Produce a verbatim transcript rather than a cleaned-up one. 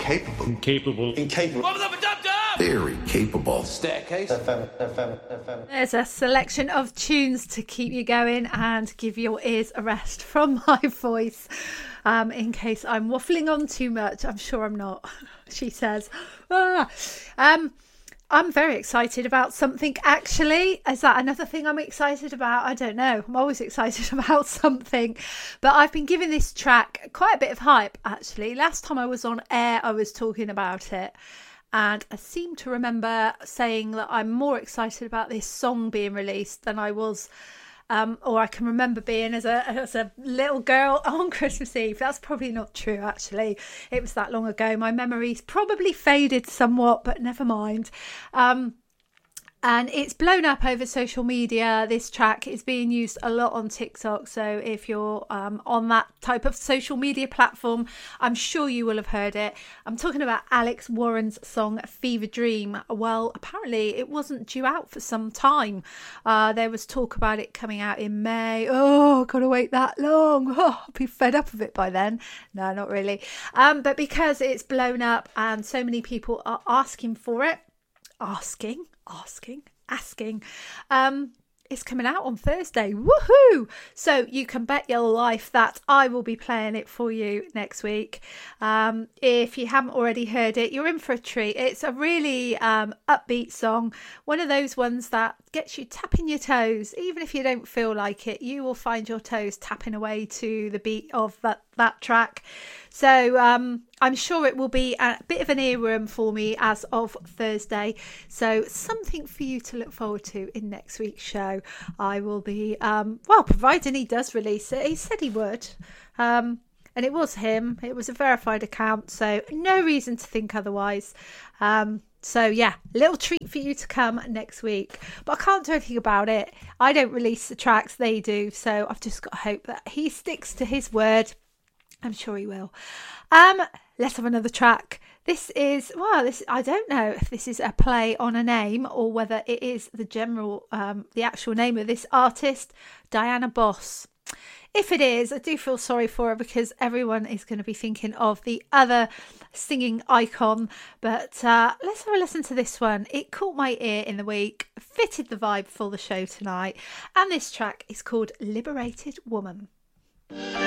Incapable. Incapable. Incapable. Very capable. Staircase. F M, F M, F M. There's a selection of tunes to keep you going and give your ears a rest from my voice. Um, in case I'm waffling on too much. I'm sure I'm not, she says. Ah. Um, I'm very excited about something, actually. Is that another thing I'm excited about? I don't know. I'm always excited about something. But I've been giving this track quite a bit of hype, actually. Last time I was on air, I was talking about it. And I seem to remember saying that I'm more excited about this song being released than I was, um, or I can remember being as a as a little girl on Christmas Eve. That's probably not true, actually. It was that long ago. My memory's probably faded somewhat, but never mind. Um, And it's blown up over social media. This track is being used a lot on TikTok. So if you're um, on that type of social media platform, I'm sure you will have heard it. I'm talking about Alex Warren's song Fever Dream. Well, apparently it wasn't due out for some time. Uh, there was talk about it coming out in May. Oh, gotta wait that long. Oh, I'll be fed up of it by then. No, not really. Um, but because it's blown up and so many people are asking for it, asking, asking, asking, um, it's coming out on Thursday. Woohoo! So you can bet your life that I will be playing it for you next week. Um, if you haven't already heard it, you're in for a treat. It's a really um, upbeat song. One of those ones that gets you tapping your toes. Even if you don't feel like it, you will find your toes tapping away to the beat of that, that track. So um, I'm sure it will be a bit of an earworm for me as of Thursday. So something for you to look forward to in next week's show. I will be, um, well, providing he does release it. He said he would. Um, and it was him. It was a verified account. So no reason to think otherwise. Um, so yeah, little treat for you to come next week. But I can't do anything about it. I don't release the tracks, they do. So I've just got to hope that he sticks to his word. I'm sure he will. Um, let's have another track. This is, well, this I don't know if this is a play on a name or whether it is the general, um, the actual name of this artist, Diana Boss. If it is, I do feel sorry for her because everyone is going to be thinking of the other singing icon. But uh, let's have a listen to this one. It caught my ear in the week, fitted the vibe for the show tonight. And this track is called Liberated Woman.